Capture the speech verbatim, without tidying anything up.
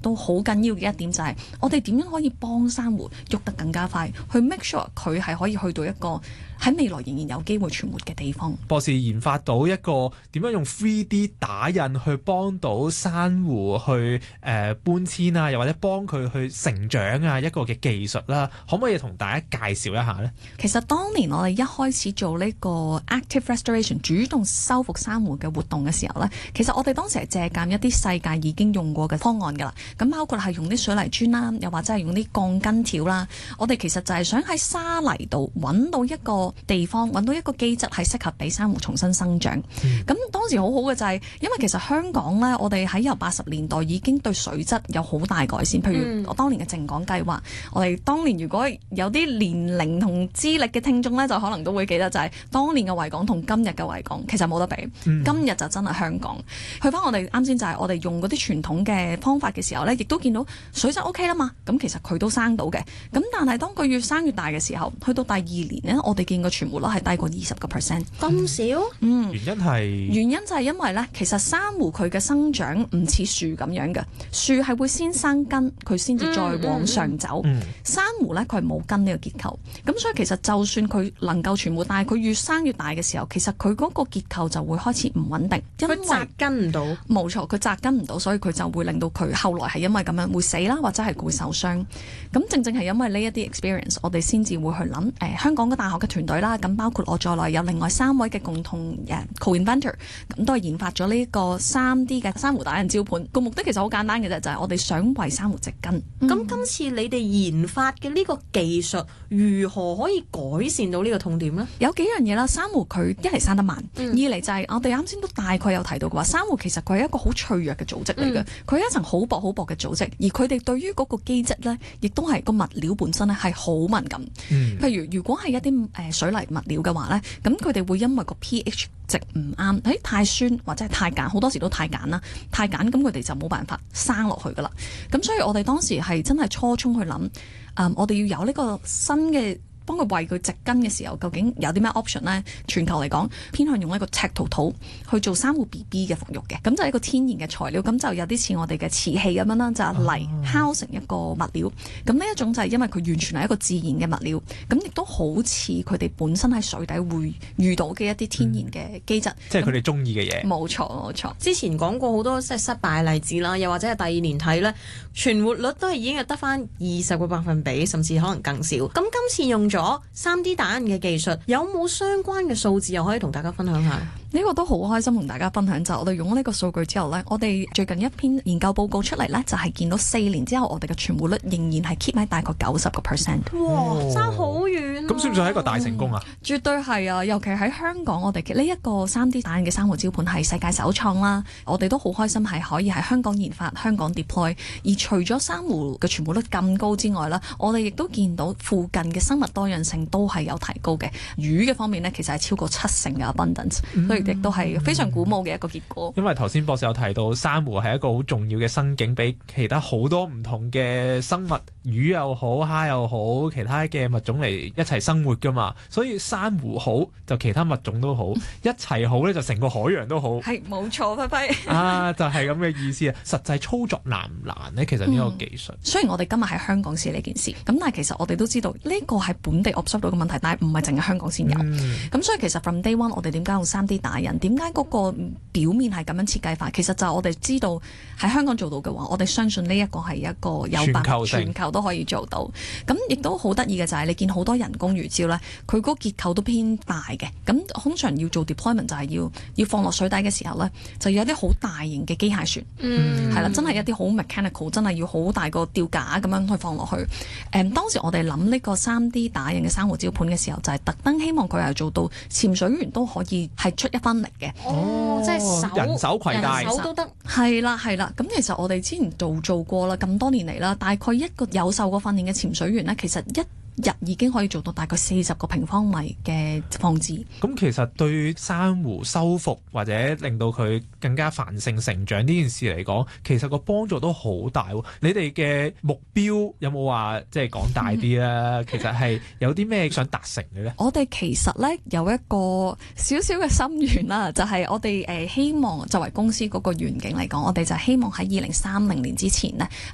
都好緊要嘅一點就係我哋點樣可以幫珊瑚喐得更加快，去 make sure 佢係可以去到一個喺未來仍然有機會存活嘅地方。 博士研發到一個點樣用 three D 打印去幫到珊瑚去誒、呃、搬遷啊，又或者幫佢去成長啊一個嘅技術啦，可唔可以同大家介紹一下呢？ 其實當年我哋一開始做呢個 active restoration 主動修復珊瑚嘅活動嘅時候呢，其實我哋當時係借鑑一啲世界已經用過嘅方案㗎啦。咁包括係用啲水泥磚啦，又或者係用啲鋼筋條啦。我哋其實就係想喺沙泥度揾到一個地方，揾到一個機質係適合俾珊瑚重新生長。咁、嗯、當時好好嘅就係、是，因為其實香港呢，我哋喺由八十年代已經對水質有好大改善。譬如我當年嘅淨港計劃，我哋當年如果有啲年齡同資歷嘅聽眾呢，就可能都會記得就係、是、當年嘅維港同今日嘅維港其實冇得比。嗯、今日就真係香港。去翻我哋啱先就係我哋用嗰啲傳統嘅方法嘅時候呢，亦都見到水質 O K 啦嘛。咁其實佢都生到嘅。咁但係當佢越生越大嘅時候，去到第二年呢，我哋見個存活率係低過二十個 percent。 咁少？ 嗯， 原因係原因就係因為呢，其實珊瑚佢嘅生長唔似樹咁樣嘅，樹係會先生根，佢先至再往上走。嗯嗯、珊瑚呢，佢係冇根呢個結構，咁所以其實就算佢能夠存活，但係佢越生越大嘅時候，其實佢嗰個結構就會開始唔穩定，因為佢紮根唔到。 冇錯，佢紮根唔到，所以佢就會令到佢後來係因為咁樣會死啦，或者係會受傷。咁正正係因為呢一啲 experience，我哋先至會去諗誒、呃、香港嘅大學嘅團隊啦，咁包括我在內有另外三位嘅共同誒、uh, co-inventor， 咁都係研發咗呢個三 D 嘅珊瑚打印招盤。個目的其實好簡單嘅啫，就係、是、我哋想為珊瑚植根。咁、 嗯、今次你哋研發嘅呢個技術如何可以改善到呢個痛點呢？ 有幾樣嘢啦，珊瑚佢一嚟生得慢， 嗯、 二嚟就係我哋啱先都大概有提到嘅話，珊瑚其實佢係一個好脆弱嘅組織嚟嘅，佢係、嗯、一層好薄好薄嘅組織，而佢哋對於嗰個基質呢，亦都係個物料本身呢係好敏感。嗯、譬如如果係一啲誒、呃、水泥物料嘅話呢，咁佢哋會因為個 pH 值唔啱，誒太酸或者係太鹼，好多時都太鹼啦，太鹼咁佢哋就冇辦法生落去噶啦。咁所以我哋當時係真係初衷去諗，誒、呃、我哋要有呢個新嘅。幫佢為佢植根嘅時候，究竟有啲咩 option 呢？全球嚟講，偏向用一個赤陶土去做珊瑚 B B 嘅復育嘅，咁就係一個天然嘅材料，咁就有啲似我哋嘅瓷器咁樣啦，就係、泥敲成一個物料。咁呢一種就係因為佢完全係一個自然嘅物料，咁亦都好似佢哋本身喺水底會遇到嘅一啲天然嘅機質，嗯、 即係佢哋中意嘅嘢。 冇錯冇錯。 之前講過好多即係失敗例子啦，又或者係第二年睇咧，存活率都係已經係得翻二十個百分比，甚至可能更少。咁今次用咗三 D 打印嘅技術，有冇相關嘅數字又可以同大家分享下？ 呢個都好開心同大家分享，就係、我哋用咗呢個數據之後呢，我哋最近一篇研究報告出嚟呢，就係、是、見到四年之後我哋嘅存活率仍然係 keep 喺大概九十個 percent。 哇，爭好遠！ 咁算唔算係一個大成功啊？ 嗯、絕對係啊！尤其喺香港，我哋呢一個三 D 打印嘅珊瑚礁盤係世界首創啦。我哋都好開心係可以喺香港研發、香港 deploy。而除咗珊瑚嘅存活率咁高之外啦，我哋亦都見到附近嘅生物多樣性都係有提高嘅。魚嘅方面呢，其實係超過七成嘅 abundance，、嗯、所以亦都係非常鼓舞嘅一個結果。 因為頭先博士有提到，珊瑚係一個好重要嘅生境，俾其他好多唔同嘅生物，魚又好、蝦又好，其他嘅物種嚟一齊生活噶嘛。所以珊瑚好，就其他物種都好，一齊好咧，就成個海洋都好。係冇錯，輝輝啊，就係咁嘅意思啊！實際操作難唔難呢？其實呢個技術、嗯，雖然我哋今日喺香港試呢件事，咁但係其實我哋都知道呢個係本地 observe 到嘅問題，但係唔係淨係香港先有。咁、嗯、所以其實 from day one，我哋點解用三 D 打印？點解嗰個表面係咁樣設計法？其實就係我哋知道喺香港做到嘅話，我哋相信呢一個係一個有辦法全球都可以做到。咁亦都好得意嘅就係你見好多人工魚礁咧，佢嗰個結構都偏大嘅。咁通常要做 deployment 就係要要放落水底嘅時候咧，就要有啲好大型嘅機械船，係啦、嗯，真係一啲好 mechanical， 真係要好大個吊架咁樣去放落去。誒、嗯，當時我哋諗呢個三 D 打印嘅珊瑚礁盤嘅時候，就係特登希望佢係做到潛水員都可以係出一分力嘅。 哦，即係手人手攜帶， 人手都得。 係啦係啦，咁其實我哋之前做做過啦，咁多年嚟啦，大概一個有受過訓練嘅潛水員呢，其實一日已經可以做到大概四十個平方米嘅放置。 咁其實對珊瑚修復或者令到佢更加繁盛成長呢件事嚟講，其實個幫助都好大。你哋嘅目標有冇話即係講大啲啦？其實係有啲咩想達成嘅咧？ 我哋其實咧有一個少少嘅心願啦，就係、是、我哋誒希望作為公司嗰個願景嚟講，我哋就希望喺二零三零年之前呢，